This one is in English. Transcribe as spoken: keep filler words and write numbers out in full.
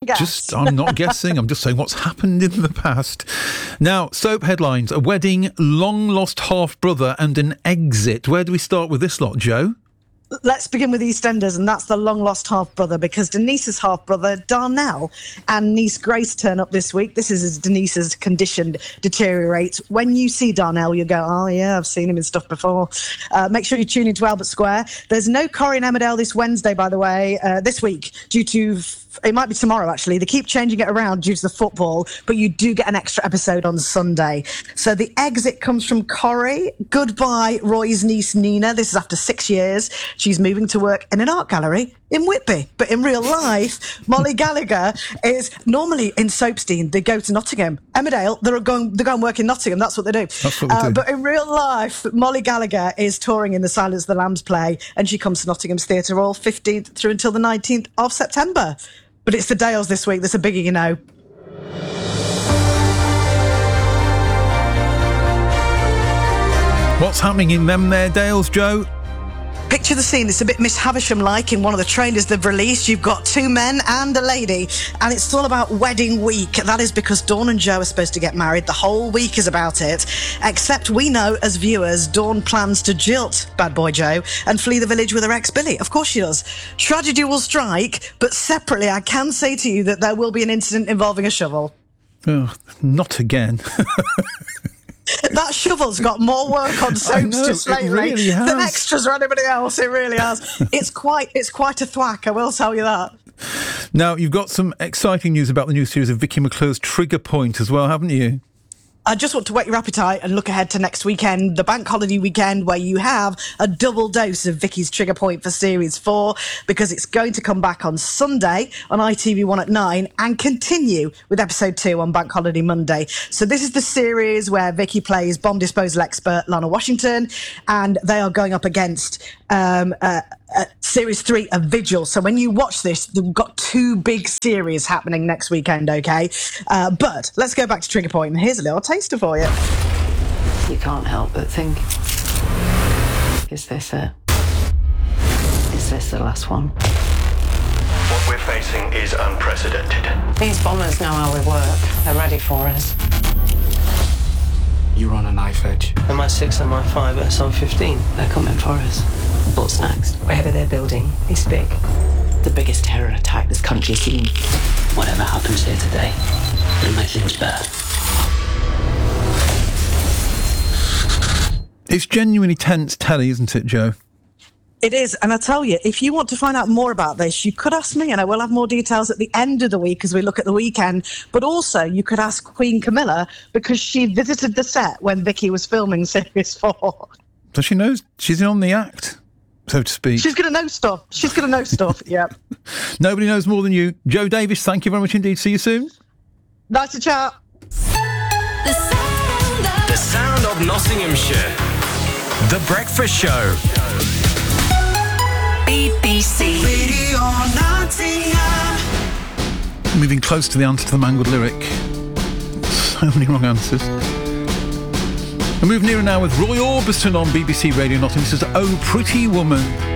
guess. Just, I'm not guessing. I'm just saying what's happened in the past. Now, soap headlines: a wedding, long-lost half-brother and an exit. Where do we start with this lot, Joe? Let's begin with EastEnders, and that's the long-lost half-brother, because Denise's half-brother, Darnell, and niece Grace turn up this week. This is as Denise's condition deteriorates. When you see Darnell, you go, oh, yeah, I've seen him in stuff before. Uh, make sure you tune into Albert Square. There's no Corrie and Emmerdale this Wednesday, by the way, uh, this week, due to... It might be tomorrow, actually. They keep changing it around due to the football, but you do get an extra episode on Sunday. So the exit comes from Corrie. Goodbye, Roy's niece, Nina. This is after six years. She's moving to work in an art gallery in Whitby. But in real life, Molly Gallagher is normally in Soapstein. They go to Nottingham. Emmerdale, they're going, they go and work in Nottingham. That's what they do. That's what they uh, do. But in real life, Molly Gallagher is touring in the Silence of the Lambs play, and she comes to Nottingham's Theatre Hall fifteenth through until the nineteenth of September. But it's the Dales this week. That's a biggie, you know. What's happening in them there, Dales, Joe? Picture the scene. It's a bit Miss Havisham-like in one of the trailers they've released. You've got two men and a lady, and it's all about wedding week. That is because Dawn and Joe are supposed to get married. The whole week is about it, except we know as viewers, Dawn plans to jilt bad boy Joe and flee the village with her ex Billy. Of course she does. Tragedy will strike, but separately, I can say to you that there will be an incident involving a shovel. Oh, not again. That shovel's got more work on soaps just lately really than extras or anybody else. It really has. It's quite, it's quite a thwack, I will tell you that. Now, you've got some exciting news about the new series of Vicky McClure's Trigger Point as well, haven't you? I just want to whet your appetite and look ahead to next weekend, the bank holiday weekend, where you have a double dose of Vicky's Trigger Point for Series four, because it's going to come back on Sunday on I T V one at nine and continue with episode two on Bank Holiday Monday. So this is the series where Vicky plays bomb disposal expert Lana Washington, and they are going up against um, uh, uh, Series three of Vigil. So when you watch this, we've got two big series happening next weekend, okay? Uh, but let's go back to Trigger Point, and here's a little taster for you. You can't help but think, is this it? Is this the last one? What we're facing is unprecedented. These bombers know how we work. They're ready for us. You're on a knife edge. Am I six, am I five, S I'm fifteen? They're coming for us. What's next? Whatever they're building is big. The biggest terror attack this country's seen. Whatever happens here today, it'll make things better. It's genuinely tense telly, isn't it, Joe? It is, and I tell you, if you want to find out more about this, you could ask me, and I will have more details at the end of the week as we look at the weekend. But also, you could ask Queen Camilla, because she visited the set when Vicky was filming Series four. So she knows she's on the act, so to speak. She's going to know stuff. She's going to know stuff, yeah. Nobody knows more than you. Joe Davis, thank you very much indeed. See you soon. Nice to chat. The sound of, The sound of Nottinghamshire. The Breakfast Show. B B C. Radio Nottingham. Moving close to the answer to the mangled lyric. So many wrong answers. We move nearer now with Roy Orbison on B B C Radio Nottingham. This is Oh Pretty Woman.